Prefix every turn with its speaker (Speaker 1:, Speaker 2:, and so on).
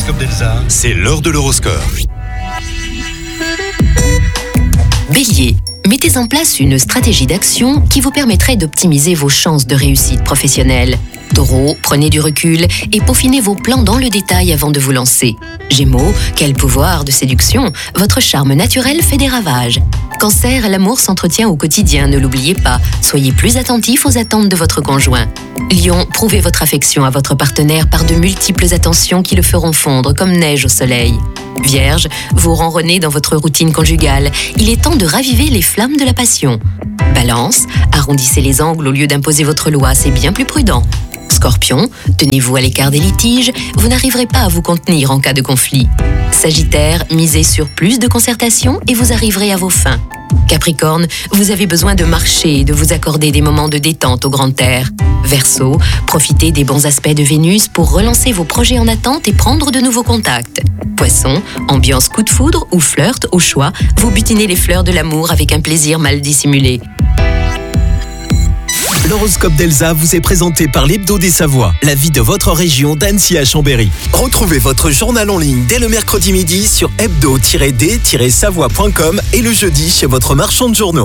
Speaker 1: l'horoscope d'Elsa.
Speaker 2: C'est l'heure de l'horoscope.
Speaker 3: Bélier, mettez en place une stratégie d'action qui vous permettrait d'optimiser vos chances de réussite professionnelle. Taureau, prenez du recul et peaufinez vos plans dans le détail avant de vous lancer. Gémeaux, quel pouvoir de séduction! Votre charme naturel fait des ravages. Cancer, l'amour s'entretient au quotidien, ne l'oubliez pas. Soyez plus attentif aux attentes de votre conjoint. Lion, prouvez votre affection à votre partenaire par de multiples attentions qui le feront fondre comme neige au soleil. Vierge, vous ronronnez dans votre routine conjugale. Il est temps de raviver les flammes de la passion. Balance, arrondissez les angles au lieu d'imposer votre loi, c'est bien plus prudent. Scorpion, tenez-vous à l'écart des litiges, vous n'arriverez pas à vous contenir en cas de conflit. Sagittaire, misez sur plus de concertation et vous arriverez à vos fins. Capricorne, vous avez besoin de marcher et de vous accorder des moments de détente au grand air. Verseau, profitez des bons aspects de Vénus pour relancer vos projets en attente et prendre de nouveaux contacts. Poisson, ambiance coup de foudre ou flirt au choix, vous butinez les fleurs de l'amour avec un plaisir mal dissimulé.
Speaker 4: L'horoscope d'Elsa vous est présenté par l'Hebdo des Savoies, la vie de votre région d'Annecy à Chambéry. Retrouvez votre journal en ligne dès le mercredi midi sur hebdo-d-savoie.com et le jeudi chez votre marchand de journaux.